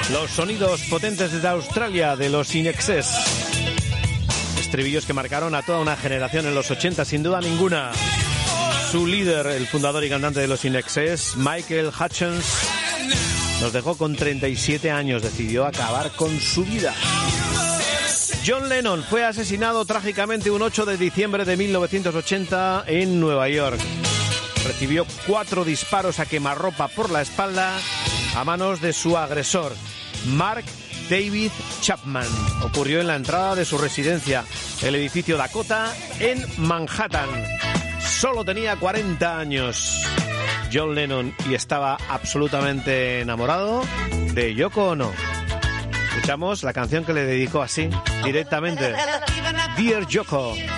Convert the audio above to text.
Los sonidos potentes desde Australia de los In Excess. Estribillos que marcaron a toda una generación en los 80, sin duda ninguna. Su líder, el fundador y cantante de los In Excess, Michael Hutchence, nos dejó con 37 años. Decidió acabar con su vida. John Lennon fue asesinado trágicamente un 8 de diciembre de 1980 en Nueva York. Recibió 4 disparos a quemarropa por la espalda a manos de su agresor, Mark David Chapman. Ocurrió en la entrada de su residencia, el edificio Dakota, en Manhattan. Solo tenía 40 años John Lennon y estaba absolutamente enamorado de Yoko Ono. Escuchamos la canción que le dedicó así, directamente. Dear Yoko.